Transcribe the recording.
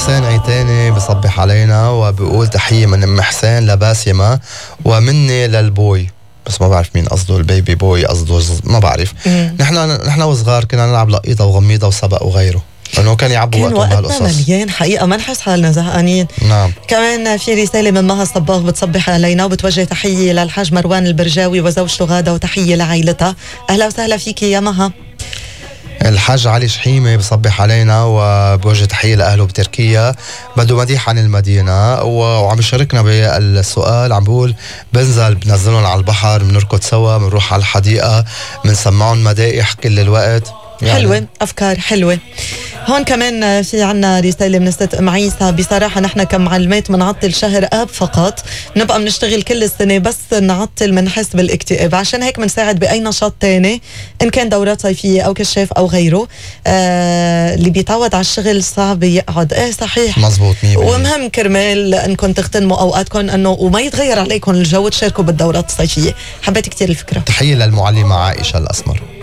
حسين عيتاني بصبح علينا وبقول تحية من أم حسين لباسمة ومني للبوي، بس ما بعرف مين قصده، البيبي بوي قصده ما بعرف. نحن وصغار كنا نلعب لقيطة وغميضة وسبق وغيره، لأنه كان يعبوا وقتهم بهالقصص. كان وقتنا مليان حقيقة، ما نحس حالنا زهقانين. نعم. كمان في رسالة من مها صباغ بتصبح علينا وبتوجه تحية للحاج مروان البرجاوي وزوجته غادة وتحية لعائلتها. أهلا وسهلا فيكي يا مها. الحاج علي شحيمة بصبح علينا وبوجه تحية لأهله بتركيا، بده مديح عن المدينة وعم يشاركنا بالسؤال. عم بقول بنزلهم على البحر، بنركض سوا، بنروح على الحديقة، بنسمعهم مدائح كل الوقت يعني. حلوة، أفكار حلوة. هون كمان في عنا رسالة من ست أم عيسى. بصراحة نحن كمعلمات منعطل شهر آب فقط، نبقى بنشتغل كل السنة، بس نعطل منحس بالاكتئاب، عشان هيك منساعد بأي نشاط تاني إن كان دورات صيفية أو كشاف أو غيره. اللي بيتعود على الشغل صعب يقعد. إيه صحيح مزبوط. ومهم كرمال أنكم تغتنموا أوقاتكم أنه وما يتغير عليكم الجو، تشاركوا بالدورات الصيفية. حبيت كتير الفكرة. تحية للمعلمة عائشة الأسمر.